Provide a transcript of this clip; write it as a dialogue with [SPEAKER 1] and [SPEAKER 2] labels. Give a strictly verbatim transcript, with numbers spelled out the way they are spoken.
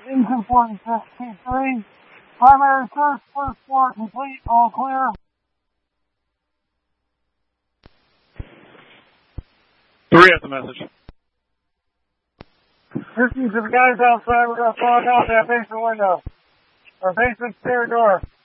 [SPEAKER 1] Engine forty-six T three. Primary search, first floor complete, all clear.
[SPEAKER 2] Three at the message.
[SPEAKER 1] fifty to the guys outside, we're going to fog out that basement window. Or basement stair door.